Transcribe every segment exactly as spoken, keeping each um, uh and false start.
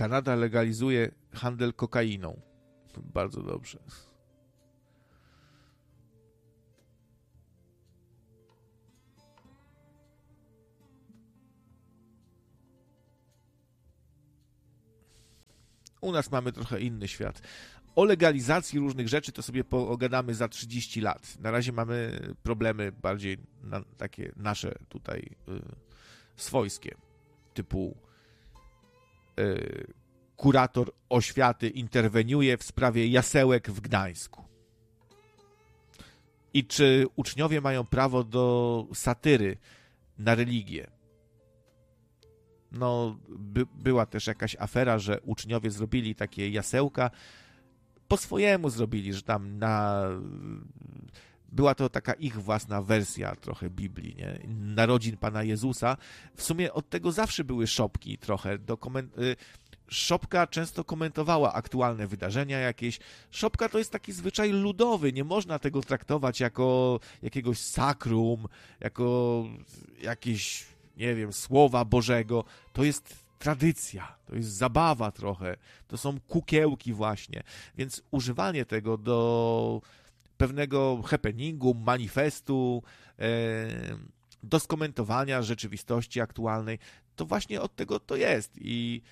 Kanada legalizuje handel kokainą. Bardzo dobrze. U nas mamy trochę inny świat. O legalizacji różnych rzeczy to sobie pogadamy za trzydzieści lat. Na razie mamy problemy bardziej na, takie nasze tutaj y, swojskie, typu y, kurator oświaty interweniuje w sprawie jasełek w Gdańsku. I czy uczniowie mają prawo do satyry na religię? No, by, była też jakaś afera, że uczniowie zrobili takie jasełka, po swojemu zrobili, że tam na... Była to taka ich własna wersja trochę Biblii, nie? Narodzin Pana Jezusa. W sumie od tego zawsze były szopki trochę. Do koment... Szopka często komentowała aktualne wydarzenia jakieś. Szopka to jest taki zwyczaj ludowy. Nie można tego traktować jako jakiegoś sakrum, jako jakieś, nie wiem, słowa Bożego. To jest tradycja, to jest zabawa trochę. To są kukiełki właśnie. Więc używanie tego do pewnego happeningu, manifestu, e, do skomentowania rzeczywistości aktualnej, to właśnie od tego to jest. I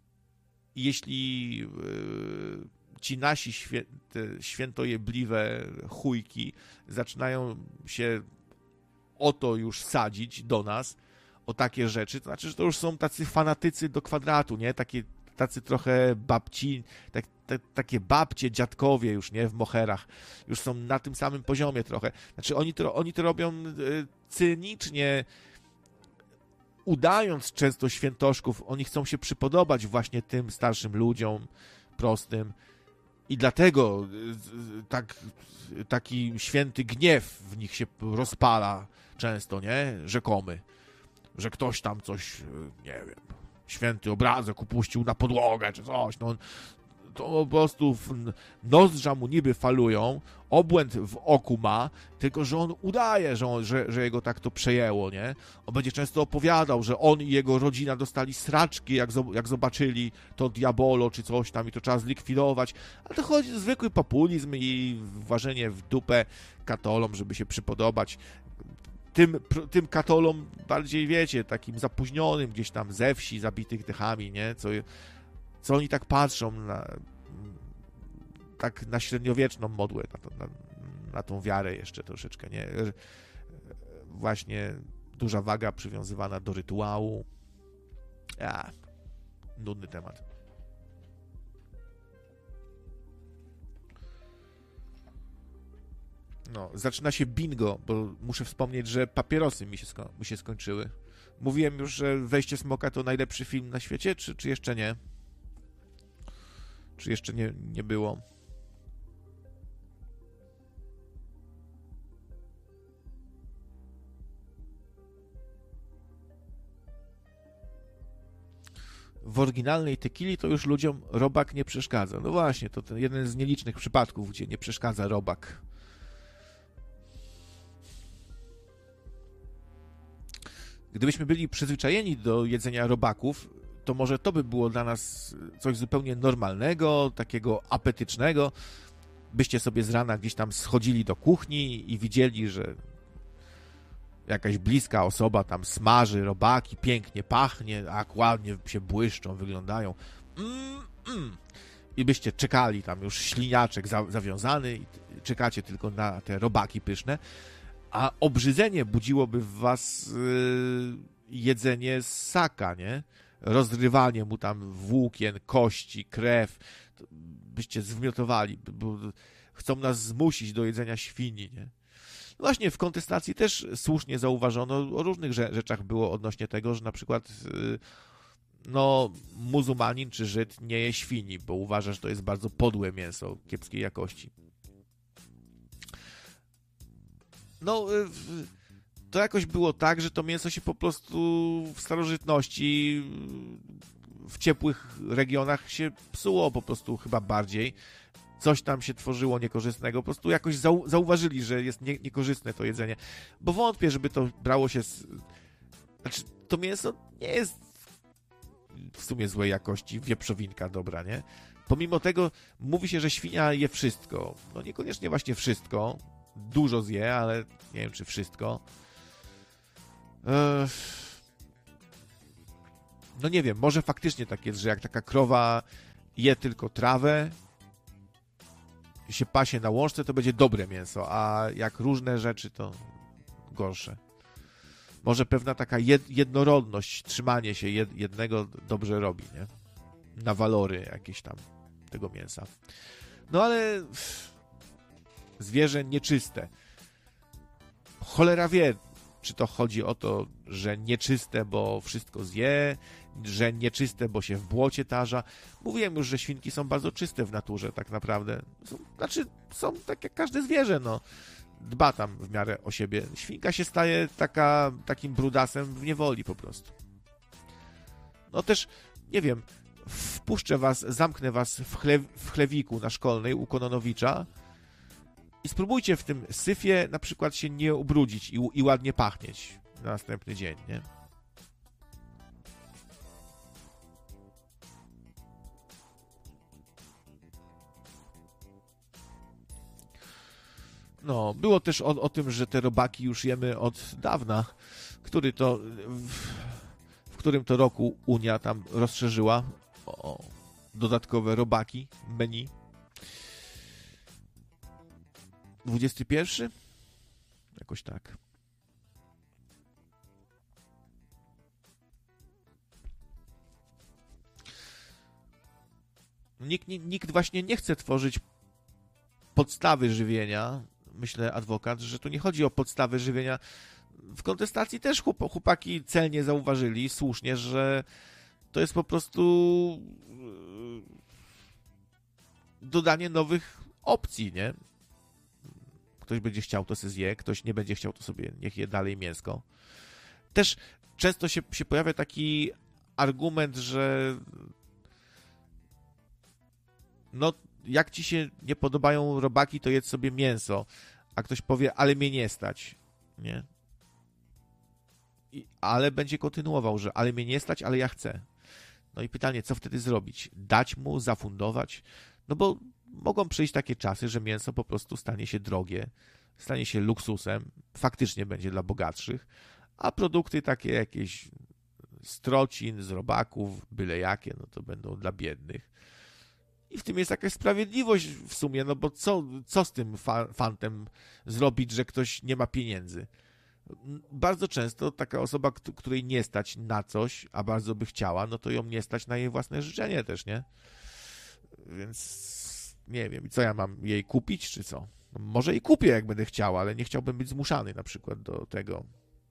jeśli e, ci nasi świę, świętojebliwe chujki zaczynają się o to już sadzić do nas, o takie rzeczy, to znaczy, że to już są tacy fanatycy do kwadratu, nie? Takie, tacy trochę babci, tak, te, takie babcie, dziadkowie już, nie? W moherach. Już są na tym samym poziomie trochę. Znaczy, oni to, oni to robią cynicznie, udając często świętoszków. Oni chcą się przypodobać właśnie tym starszym ludziom, prostym. I dlatego tak, taki święty gniew w nich się rozpala często, nie? Rzekomy. Że ktoś tam coś, nie wiem, święty obrazek upuścił na podłogę, czy coś, no, to po prostu nozdrza mu niby falują, obłęd w oku ma, tylko że on udaje, że, on, że, że jego tak to przejęło, nie? On będzie często opowiadał, że on i jego rodzina dostali sraczki, jak, jak zobaczyli to diabolo, czy coś tam i to trzeba zlikwidować, ale to chodzi o zwykły populizm i włażenie w dupę katolom, żeby się przypodobać. Tym, tym katolom bardziej, wiecie, takim zapóźnionym gdzieś tam ze wsi, zabitych dechami, nie? Co, co oni tak patrzą na, tak na średniowieczną modłę, na, to, na, na tą wiarę jeszcze troszeczkę, nie? Właśnie duża waga przywiązywana do rytuału. Ja, nudny temat. No, zaczyna się bingo, bo muszę wspomnieć, że papierosy mi się, sko- mi się skończyły. Mówiłem już, że Wejście Smoka to najlepszy film na świecie, czy, czy jeszcze nie? Czy jeszcze nie, nie było? W oryginalnej tekili to już ludziom robak nie przeszkadza. No właśnie, to ten jeden z nielicznych przypadków, gdzie nie przeszkadza robak. Gdybyśmy byli przyzwyczajeni do jedzenia robaków, to może to by było dla nas coś zupełnie normalnego, takiego apetycznego. Byście sobie z rana gdzieś tam schodzili do kuchni i widzieli, że jakaś bliska osoba tam smaży robaki, pięknie pachnie, a ładnie się błyszczą, wyglądają. Mm, mm. I byście czekali, tam już śliniaczek za, zawiązany i czekacie tylko na te robaki pyszne. A obrzydzenie budziłoby w was yy, jedzenie ssaka, nie? Rozrywanie mu tam włókien, kości, krew. To byście zwmiotowali, bo chcą nas zmusić do jedzenia świni, nie? No właśnie w kontestacji też słusznie zauważono, o różnych rzeczach było odnośnie tego, że na przykład yy, no, muzułmanin czy Żyd nie je świni, bo uważa, że to jest bardzo podłe mięso kiepskiej jakości. No, to jakoś było tak, że to mięso się po prostu w starożytności, w ciepłych regionach się psuło po prostu chyba bardziej. Coś tam się tworzyło niekorzystnego. Po prostu jakoś zau- zauważyli, że jest nie- niekorzystne to jedzenie. Bo wątpię, żeby to brało się z... Znaczy, to mięso nie jest w sumie złej jakości, wieprzowinka dobra, nie? Pomimo tego mówi się, że świnia je wszystko. No niekoniecznie właśnie wszystko. Dużo zje, ale nie wiem, czy wszystko. Eee... No nie wiem, może faktycznie tak jest, że jak taka krowa je tylko trawę, się pasie na łączce, to będzie dobre mięso, a jak różne rzeczy, to gorsze. Może pewna taka jednorodność, trzymanie się jednego dobrze robi, nie? Na walory jakieś tam tego mięsa. No ale zwierzę nieczyste. Cholera wie, czy to chodzi o to, że nieczyste, bo wszystko zje, że nieczyste, bo się w błocie tarza. Mówiłem już, że świnki są bardzo czyste w naturze, tak naprawdę. Są, znaczy, są tak jak każde zwierzę, no. Dba tam w miarę o siebie. Świnka się staje taka, takim brudasem w niewoli po prostu. No też, nie wiem, wpuszczę was, zamknę was w, chle, w chlewiku na Szkolnej u Kononowicza i spróbujcie w tym syfie na przykład się nie ubrudzić i, i ładnie pachnieć na następny dzień, nie? No, było też o, o tym, że te robaki już jemy od dawna. Który to, w, w którym to roku Unia tam rozszerzyła o dodatkowe robaki, menu? dwudziesty pierwszy? Jakoś tak. Nikt, nikt właśnie nie chce tworzyć podstawy żywienia. Myślę, adwokat, że tu nie chodzi o podstawy żywienia. W kontestacji też chłopaki celnie zauważyli, słusznie, że to jest po prostu dodanie nowych opcji, nie? Ktoś będzie chciał, to sobie zje, ktoś nie będzie chciał, to sobie niech je dalej mięsko. Też często się, się pojawia taki argument, że no, jak ci się nie podobają robaki, to jedz sobie mięso. A ktoś powie, ale mnie nie stać, nie? I, ale będzie kontynuował, że ale mnie nie stać, ale ja chcę. No i pytanie, co wtedy zrobić? Dać mu, zafundować? No bo mogą przyjść takie czasy, że mięso po prostu stanie się drogie, stanie się luksusem, faktycznie będzie dla bogatszych, a produkty takie jakieś z trocin, z robaków, byle jakie, no to będą dla biednych. I w tym jest jakaś sprawiedliwość w sumie, no bo co, co z tym fa- fantem zrobić, że ktoś nie ma pieniędzy? Bardzo często taka osoba, k- której nie stać na coś, a bardzo by chciała, no to ją nie stać na jej własne życzenie też, nie? Więc nie wiem, co ja mam jej kupić, czy co? No, może jej kupię, jak będę chciał, ale nie chciałbym być zmuszany na przykład do tego.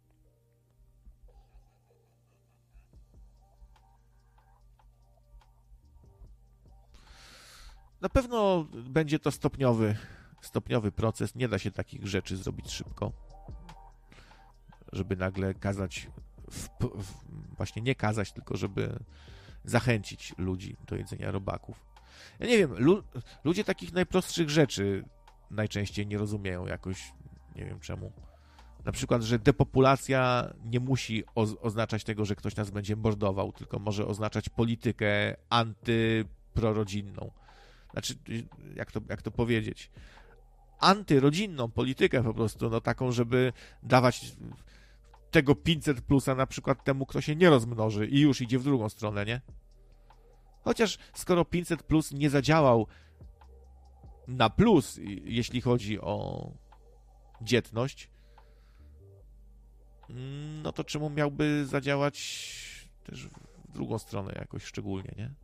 Na pewno będzie to stopniowy, stopniowy proces. Nie da się takich rzeczy zrobić szybko. Żeby nagle kazać, w, w, właśnie nie kazać, tylko żeby zachęcić ludzi do jedzenia robaków. Ja nie wiem, lu, ludzie takich najprostszych rzeczy najczęściej nie rozumieją jakoś, nie wiem czemu. Na przykład, że depopulacja nie musi o, oznaczać tego, że ktoś nas będzie mordował, tylko może oznaczać politykę antyprorodzinną. Znaczy, jak to, jak to powiedzieć? Antyrodzinną politykę po prostu, no taką, żeby dawać tego pięćset plusa na przykład temu, kto się nie rozmnoży i już idzie w drugą stronę, nie? Chociaż skoro pięćset plus nie zadziałał na plus, jeśli chodzi o dzietność, no to czemu miałby zadziałać też w drugą stronę jakoś szczególnie, nie?